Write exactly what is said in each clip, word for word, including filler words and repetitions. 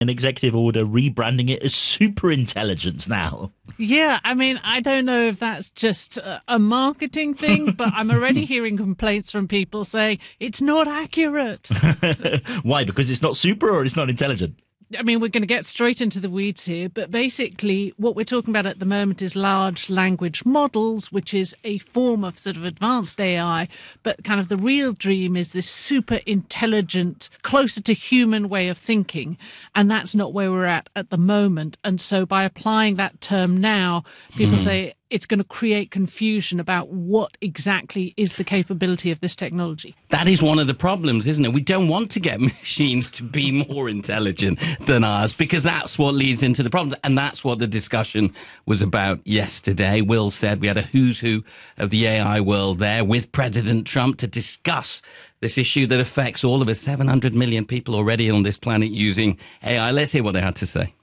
an executive order rebranding it as superintelligence now. Yeah, I mean, I don't know if that's just a, a marketing thing, but I'm already hearing complaints from people saying it's not accurate. Why? Because it's not super or it's not intelligent? I mean, we're going to get straight into the weeds here, but basically what we're talking about at the moment is large language models, which is a form of sort of advanced A I, but kind of the real dream is this super intelligent, closer to human way of thinking, and that's not where we're at at the moment. And so by applying that term now, people hmm. say it's going to create confusion about what exactly is the capability of this technology. That is one of the problems, isn't it? We don't want to get machines to be more intelligent than ours, because that's what leads into the problems. And that's what the discussion was about yesterday. Will said we had a who's who of the A I world there with President Trump to discuss this issue that affects all of us, seven hundred million people already on this planet using A I. Let's hear what they had to say.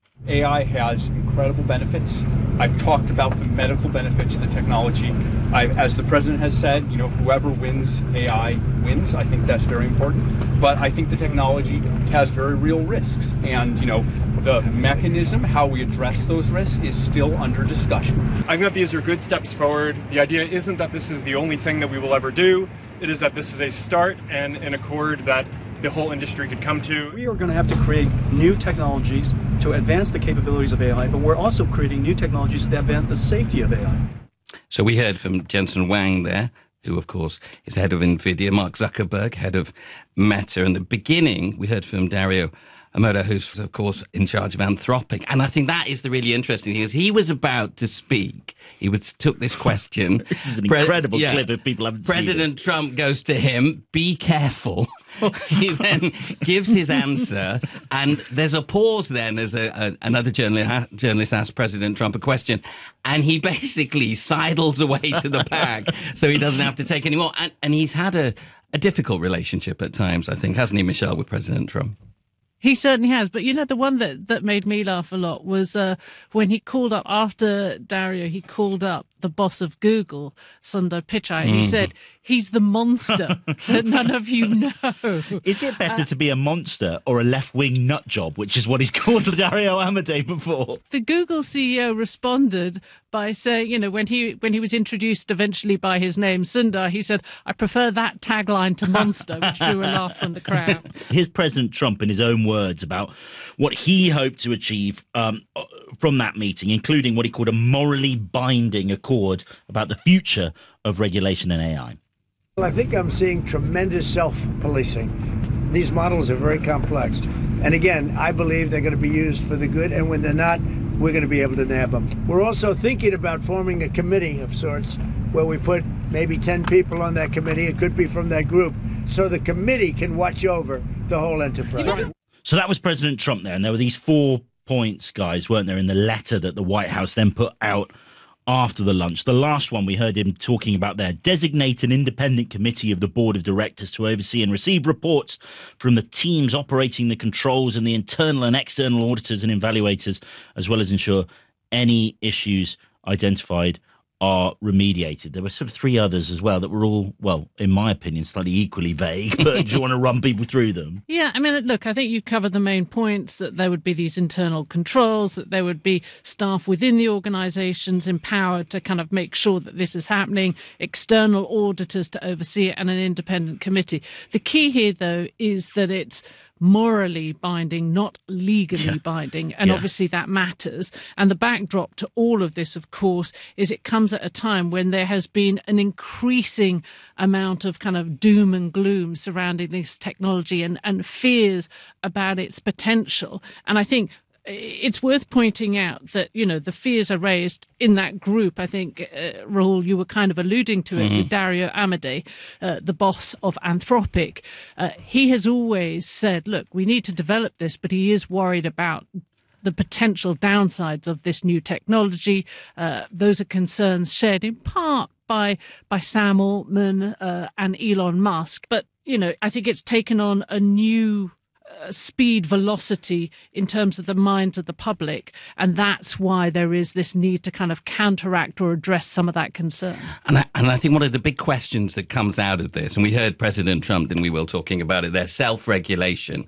A I has incredible benefits. I've talked about the medical benefits of the technology. I, as the president has said, you know, whoever wins A I wins. I think that's very important. But I think the technology has very real risks. And, you know, the mechanism, how we address those risks, is still under discussion. I think that these are good steps forward. The idea isn't that this is the only thing that we will ever do. It is that this is a start and an accord that the whole industry could come to. We are going to have to create new technologies to advance the capabilities of A I, but we're also creating new technologies to advance the safety of A I. So we heard from Jensen Huang there, who, of course, is head of NVIDIA, Mark Zuckerberg, head of Meta. In the beginning, we heard from Dario Amodei, who's, of course, in charge of Anthropic. And I think that is the really interesting thing, is he was about to speak. He was, took this question. This is an incredible Pre- yeah, clip if people haven't President seen it. Trump goes to him, be careful. He then gives his answer, and there's a pause then as a, a, another journalist, journalist asks President Trump a question, and he basically sidles away to the back so he doesn't have to take any more. And, and he's had a, a difficult relationship at times, I think, hasn't he, Michelle, with President Trump? He certainly has. But, you know, the one that, that made me laugh a lot was uh, when he called up, after Dario, he called up the boss of Google, Sundar Pichai, and he mm. said, he's the monster that none of you know. Is it better uh, to be a monster or a left-wing nut job, which is what he's called Dario Amodei before? The Google C E O responded by saying, you know, when he when he was introduced eventually by his name, Sundar, he said, I prefer that tagline to monster, which drew a laugh from the crowd. Here's President Trump in his own words about what he hoped to achieve um, from that meeting, including what he called a morally binding accord about the future of regulation in A I. Well, I think I'm seeing tremendous self-policing. These models are very complex. And again, I believe they're going to be used for the good, and when they're not, we're going to be able to nab them. We're also thinking about forming a committee of sorts where we put maybe ten people on that committee. It could be from that group, so the committee can watch over the whole enterprise. So that was President Trump there, and there were these four points, guys, weren't there, in the letter that the White House then put out after the lunch. The last one we heard him talking about there: designate an independent committee of the board of directors to oversee and receive reports from the teams operating the controls and the internal and external auditors and evaluators, as well as ensure any issues identified are remediated. There were sort of three others as well that were all, well, in my opinion, slightly equally vague, but do you want to run people through them? Yeah, I mean, look, I think you covered the main points, that there would be these internal controls, that there would be staff within the organisations empowered to kind of make sure that this is happening, external auditors to oversee it, and an independent committee. The key here, though, is that it's morally binding, not legally yeah. binding. And yeah. obviously that matters. And the backdrop to all of this, of course, is it comes at a time when there has been an increasing amount of kind of doom and gloom surrounding this technology and, and fears about its potential. And I think it's worth pointing out that, you know, the fears are raised in that group. I think, uh, Rahul, you were kind of alluding to it mm-hmm. with Dario Amodei, uh, the boss of Anthropic. Uh, he has always said, look, we need to develop this, but he is worried about the potential downsides of this new technology. Uh, those are concerns shared in part by by Sam Altman uh, and Elon Musk. But, you know, I think it's taken on a new speed, velocity in terms of the minds of the public, and that's why there is this need to kind of counteract or address some of that concern. And I, and I think one of the big questions that comes out of this, and we heard President Trump, didn't we, Will, talking about it there, self-regulation.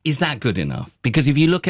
Is that good enough? Because if you look